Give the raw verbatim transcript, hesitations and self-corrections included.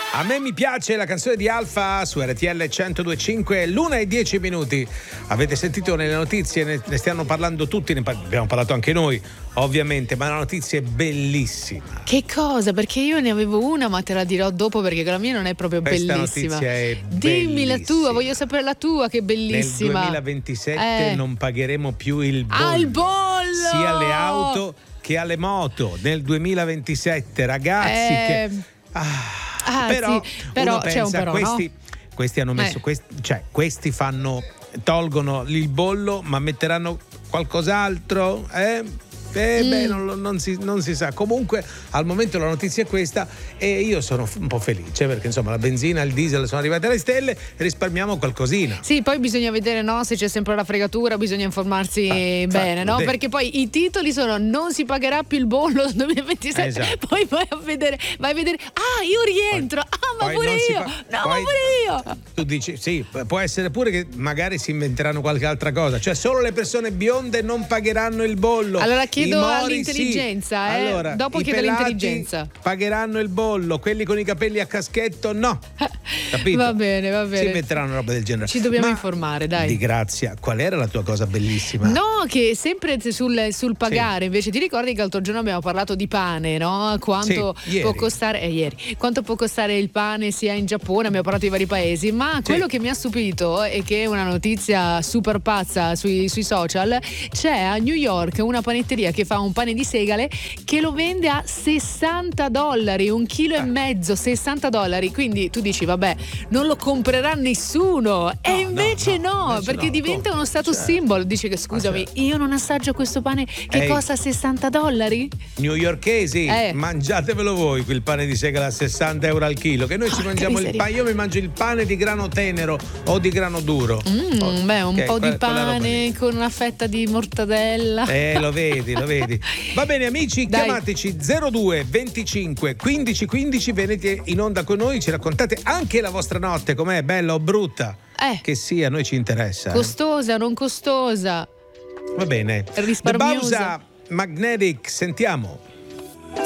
A me mi piace la canzone di Alfa su R T L centodue e cinque, l'una e dieci minuti. Avete sentito nelle notizie, ne, ne stiamo parlando tutti, ne par- abbiamo parlato anche noi, ovviamente, ma la notizia è bellissima. Che cosa? Perché io ne avevo una, ma te la dirò dopo perché la mia non è proprio Questa bellissima. notizia è Dimmi la bellissima. tua, voglio sapere la tua, che bellissima. Nel duemilaventisette Eh. non pagheremo più il bollo. Al bollo! Sia alle auto che alle moto. Nel duemilaventisette, ragazzi, Eh. che... Ah. Ah, però, sì, però uno c'è pensa, un però, questi, no? questi hanno messo Eh. questi, cioè questi fanno, tolgono il bollo ma metteranno qualcos'altro, eh? Eh, Mm. beh, non, lo- non si, non si sa. Comunque al momento la notizia è questa e io sono f- un po' felice perché insomma la benzina, il diesel sono arrivati alle stelle, risparmiamo qualcosina. Sì, poi bisogna vedere, no, se c'è sempre la fregatura, bisogna informarsi Ah, bene, infatti, no? de- Perché poi i titoli sono non si pagherà più il bollo nel duemilaventisette, Esatto. poi vai a vedere, vai a vedere, ah, io rientro, ah, ma Poi pure non si io, fa- no, poi- ma pure io. Tu dici sì, può essere pure che magari si inventeranno qualche altra cosa, cioè solo le persone bionde non pagheranno il bollo. Allora I chiedo mori, all'intelligenza, sì. eh. Allora, Dopo i chiedo pelati all'intelligenza. pagheranno il bollo, quelli con i capelli a caschetto no. Capito? Va bene, va bene. Si metteranno roba del genere. Ci dobbiamo Ma, informare, dai. Di grazia, qual era la tua cosa bellissima? No, che sempre sul, sul pagare, invece ti ricordi che l'altro giorno abbiamo parlato di pane, no? Quanto Sì, ieri. può costare eh, ieri, quanto può costare il pane sia in Giappone, abbiamo parlato di vari paesi, ma quello che mi ha stupito e che è una notizia super pazza sui, sui social, c'è a New York una panetteria che fa un pane di segale che lo vende a sessanta dollari, un chilo e mezzo, sessanta dollari, quindi tu dici vabbè, non lo comprerà nessuno e No, invece no, no, no, invece perché no, diventa come? uno status Cioè, symbol. Dice che scusami, certo. io non assaggio questo pane che Ehi. costa sessanta dollari? Newyorkesi, Eh. mangiatevelo voi quel pane di segale a sessanta euro al chilo, che noi ci Porca mangiamo il miseria. pane, io mi mangio il pane di grano tenero o di grano duro. Mm, Oh, beh, un ok, po' di quella- quella roba lì. pane con una fetta di mortadella. Eh, lo vedi, lo vedi. Va bene amici, Dai. chiamateci zero due venticinque quindici quindici, venite in onda con noi, ci raccontate anche la vostra notte, com'è, bella o brutta. Eh. Che sia, a noi ci interessa. eh. Costosa, non costosa. Va bene. Risparbiosa. The Bausa Magnetic, sentiamo.